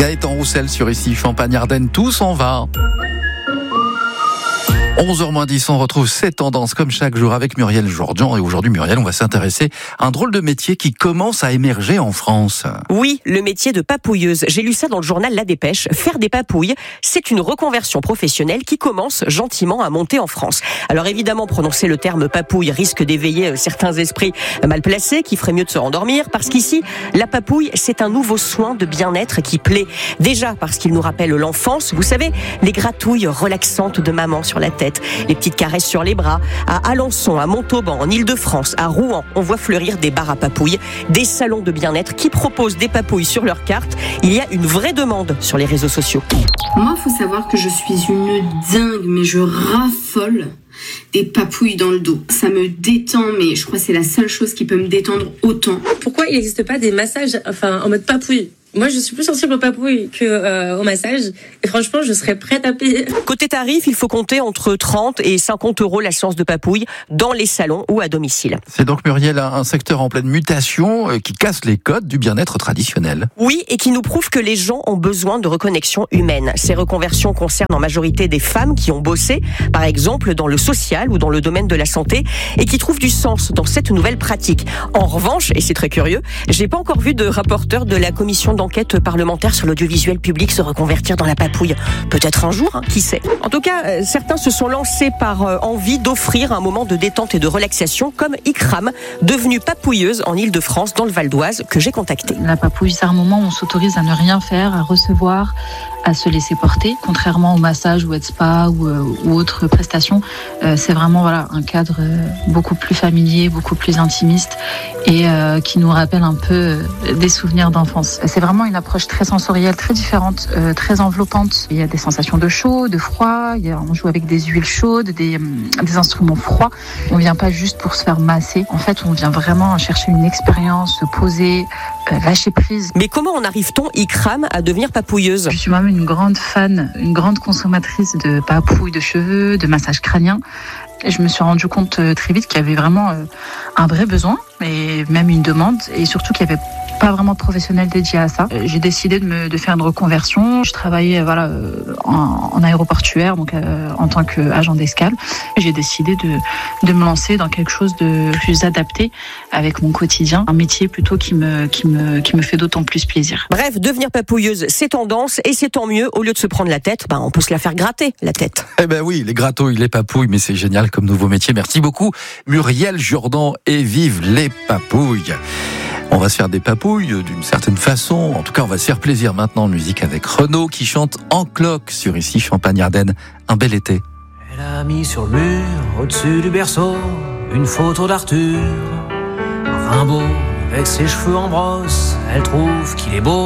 Gaëtan Roussel sur ici, Champagne-Ardenne, tout s'en va. 11h-10, on retrouve ces tendances comme chaque jour avec Muriel Jourdan. Et aujourd'hui, Muriel, on va s'intéresser à un drôle de métier qui commence à émerger en France. Oui, le métier de papouilleuse. J'ai lu ça dans le journal La Dépêche. Faire des papouilles, c'est une reconversion professionnelle qui commence gentiment à monter en France. Alors évidemment, prononcer le terme papouille risque d'éveiller certains esprits mal placés qui feraient mieux de se rendormir, parce qu'ici, la papouille, c'est un nouveau soin de bien-être qui plaît. Déjà parce qu'il nous rappelle l'enfance. Vous savez, les gratouilles relaxantes de maman sur la tête, les petites caresses sur les bras. À Alençon, à Montauban, en Ile-de-France, à Rouen, on voit fleurir des bars à papouilles, des salons de bien-être qui proposent des papouilles sur leur carte. Il y a une vraie demande sur les réseaux sociaux. Moi, faut savoir que je suis une dingue, mais je raffole des papouilles dans le dos. Ça me détend, mais je crois que c'est la seule chose qui peut me détendre autant. Pourquoi il n'existe pas des massages en mode papouille ? Moi, je suis plus sensible aux papouilles au massage. Et franchement, je serais prête à payer. Côté tarif, il faut compter entre 30 et 50 € la séance de papouille dans les salons ou à domicile. C'est donc, Muriel, un secteur en pleine mutation qui casse les codes du bien-être traditionnel. Oui, et qui nous prouve que les gens ont besoin de reconnexion humaine. Ces reconversions concernent en majorité des femmes qui ont bossé, par exemple, dans le social ou dans le domaine de la santé, et qui trouvent du sens dans cette nouvelle pratique. En revanche, et c'est très curieux, j'ai pas encore vu de rapporteur de la commission d'enquête parlementaire sur l'audiovisuel public se reconvertir dans la papouille. Peut-être un jour, qui sait. En tout cas, certains se sont lancés par envie d'offrir un moment de détente et de relaxation, comme Ikram, devenue papouilleuse en Ile-de-France, dans le Val d'Oise, que j'ai contacté. La papouille, c'est un moment où on s'autorise à ne rien faire, à recevoir, à se laisser porter. Contrairement au massage ou au spa ou autres prestations, c'est vraiment un cadre beaucoup plus familier, beaucoup plus intimiste et qui nous rappelle un peu des souvenirs d'enfance. C'est vraiment une approche très sensorielle, très différente, très enveloppante. Il y a des sensations de chaud, de froid, on joue avec des huiles chaudes, des instruments froids. On vient pas juste pour se faire masser. En fait, on vient vraiment chercher une expérience, se poser, lâcher prise. Mais comment en arrive-t-on, Ikram, à devenir papouilleuse ? Je suis même une grande fan, une grande consommatrice de papouilles de cheveux, de massages crâniens. Et je me suis rendu compte très vite qu'il y avait vraiment un vrai besoin et même une demande, et surtout qu'il n'y avait pas vraiment de professionnel dédié à ça. J'ai décidé de faire une reconversion. Je travaillais en aéroportuaire, donc en tant qu'agent d'escale. J'ai décidé de me lancer dans quelque chose de plus adapté avec mon quotidien, un métier plutôt qui me fait d'autant plus plaisir. Bref, devenir papouilleuse, c'est tendance et c'est tant mieux. Au lieu de se prendre la tête, on peut se la faire gratter, la tête. Eh ben oui, les gratouilles, les papouilles, mais c'est génial comme nouveau métier. Merci beaucoup, Muriel Jourdan, et vive les papouilles. On va se faire des papouilles d'une certaine façon. En tout cas, on va se faire plaisir maintenant en musique avec Renaud qui chante En cloque sur ici Champagne-Ardenne. Un bel été. Elle a mis sur le mur, au-dessus du berceau, une photo d'Arthur. Rimbaud, avec ses cheveux en brosse, elle trouve qu'il est beau.